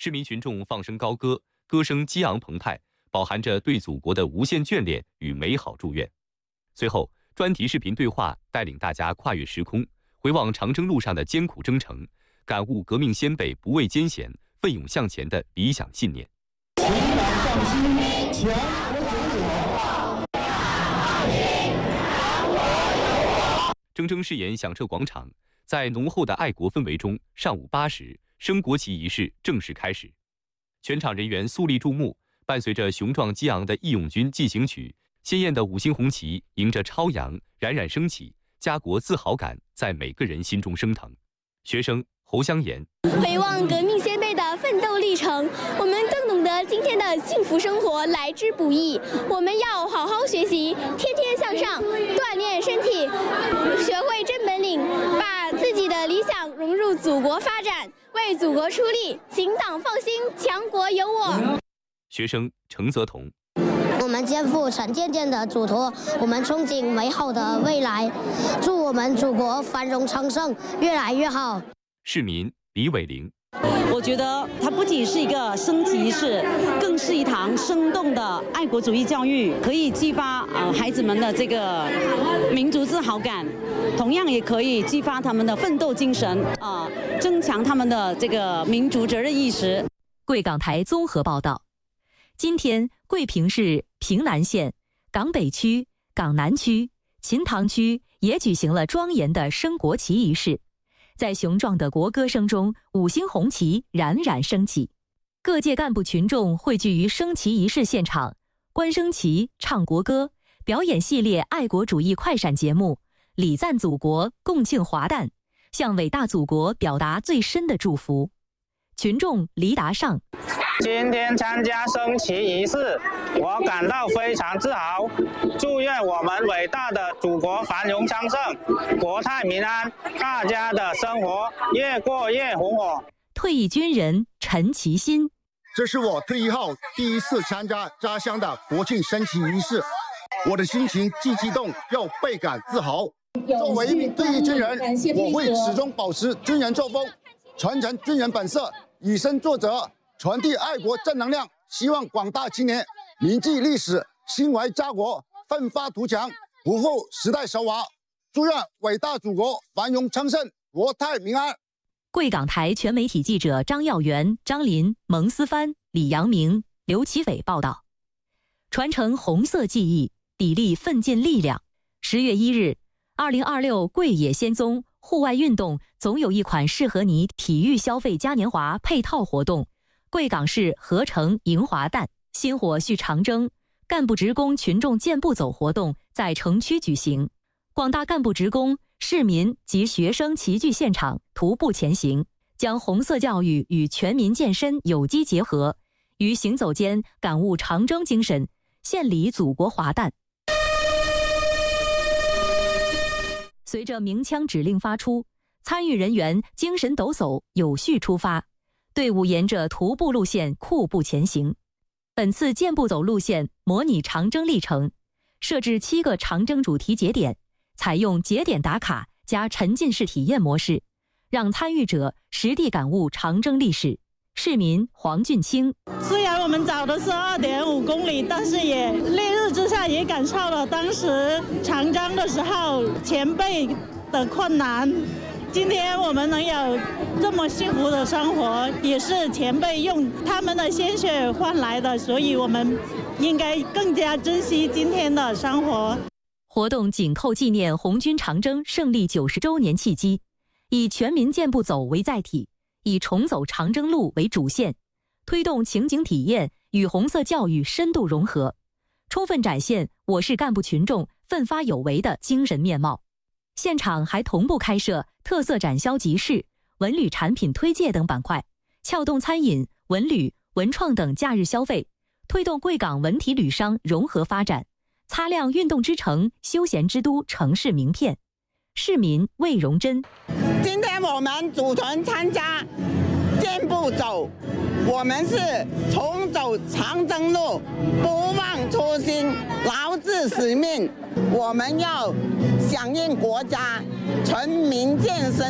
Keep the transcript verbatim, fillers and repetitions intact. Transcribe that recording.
市民群众放声高歌，歌声激昂澎湃，饱含着对祖国的无限眷恋与美好祝愿。随后，专题视频对话带领大家跨越时空，回望长征路上的艰苦征程，感悟革命先辈不畏艰险、奋勇向前的理想信念。 请党放心，强国有我。 铮铮誓言响彻广场，在浓厚的爱国氛围中，上午八时，升国旗仪式正式开始。全场人员肃立注目，伴随着雄壮激昂的《义勇军进行曲》，鲜艳的五星红旗迎着超扬冉冉升起，家国自豪感在每个人心中升腾。学生侯香妍： 回望革命先辈的奋斗历程，我们更懂得今天的幸福生活来之不易。我们要好好学习，天天向上，锻炼身体，学会真本领，把自己的理想融入祖国发展，为祖国出力。请党放心，强国有我。 学生程泽彤： 我们肩负沉甸甸的嘱托，我们憧憬美好的未来，祝我们祖国繁荣昌盛，越来越好。 市民李伟玲： 我觉得它不仅是一个升旗仪式，更是一堂生动的爱国主义教育，可以激发呃孩子们的这个民族自豪感，同样也可以激发他们的奋斗精神，啊、呃，增强他们的这个民族责任意识。 贵港台综合报道。今天，贵平市平南县、港北区、港南区、秦塘区也举行了庄严的升国旗仪式。在雄壮的国歌声中，五星红旗冉冉升起。各界干部群众汇聚于升旗仪式现场，观升旗、唱国歌，表演系列爱国主义快闪节目，礼赞祖国，共庆华诞，向伟大祖国表达最深的祝福。群众黎达尚： 今天参加升旗仪式，我感到非常自豪。祝愿我们伟大的祖国繁荣昌盛，国泰民安，大家的生活越过越红火。 退役军人陈其新： 这是我退役后第一次参加家乡的国庆升旗仪式，我的心情既激动又倍感自豪。作为一名退役军人，我会始终保持军人作风，传承军人本色，以身作则，传递爱国正能量，希望广大青年铭记历史，心怀家国，奋发图强，不负时代韶华。祝愿伟大祖国繁荣昌盛，国泰民安。 贵港台全媒体记者张耀元、张林、蒙思帆、李阳明、刘奇伟报道。传承红色记忆，砥砺奋进力量。十月一日，二零二六贵野仙踪户外运动总有一款适合你体育消费嘉年华配套活动。贵港市合成迎华诞，薪火续长征，干部职工群众健步走活动在城区举行。广大干部职工、市民及学生齐聚现场，徒步前行，将红色教育与全民健身有机结合，于行走间感悟长征精神，献礼祖国华诞。随着鸣枪指令发出，参与人员精神抖擞，有序出发，队伍沿着徒步路线酷步前行。本次健步走路线模拟长征历程，设置七个长征主题节点，采用节点打卡加沉浸式体验模式，让参与者实地感悟长征历史。市民黄俊清： 虽然我们走的是二点五公里，但是也烈日之下也感受了当时长征的时候前辈的困难。今天我们能有这么幸福的生活，也是前辈用他们的鲜血换来的，所以我们应该更加珍惜今天的生活。 活动紧扣纪念红军长征胜利九十周年契机，以全民健步走为载体，以重走长征路为主线，推动情景体验与红色教育深度融合，充分展现我市干部群众奋发有为的精神面貌。现场还同步开设特色展销集市、文旅产品推介等板块，撬动餐饮、文旅、文创等假日消费，推动贵港文体旅商融合发展，擦亮运动之城、休闲之都城市名片。市民魏荣珍： 今天我们组团参加健步走，我们是重走长征路，不忘初心，牢记使命。我们要响应国家全民健身